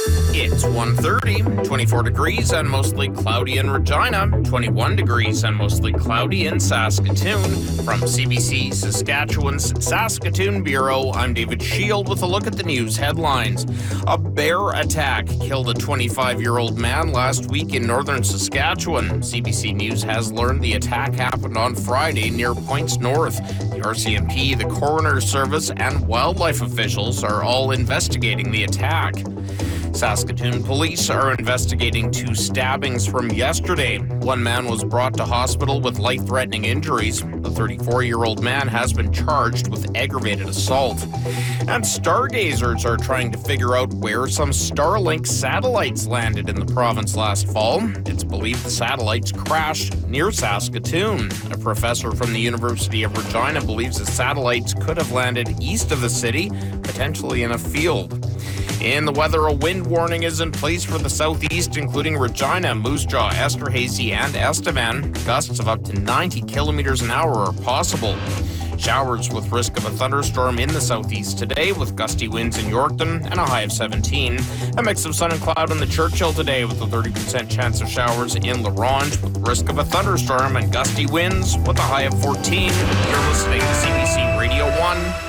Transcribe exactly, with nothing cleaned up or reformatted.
It's one thirty, twenty-four degrees and mostly cloudy in Regina, twenty-one degrees and mostly cloudy in Saskatoon. From C B C Saskatchewan's Saskatoon Bureau, I'm David Shield with a look at the news headlines. A bear attack killed a twenty-five-year-old man last week in northern Saskatchewan. C B C News has learned the attack happened on Friday near Points North. The R C M P, the Coroner's Service, and wildlife officials are all investigating the attack. Saskatoon police are investigating two stabbings from yesterday. One man was brought to hospital with life-threatening injuries. The thirty-four-year-old man has been charged with aggravated assault. And stargazers are trying to figure out where some Starlink satellites landed in the province last fall. It's believed the satellites crashed near Saskatoon. A professor from the University of Regina believes the satellites could have landed east of the city, potentially in a field. In the weather, a wind warning is in place for the southeast, including Regina, Moose Jaw, Esterhazy, and Estevan. Gusts of up to ninety kilometers an hour are possible. Showers with risk of a thunderstorm in the southeast today, with gusty winds in Yorkton and a high of seventeen. A mix of sun and cloud in the Churchill today, with a thirty percent chance of showers in La Ronge, with risk of a thunderstorm and gusty winds with a high of fourteen. You're listening to C B C Radio one.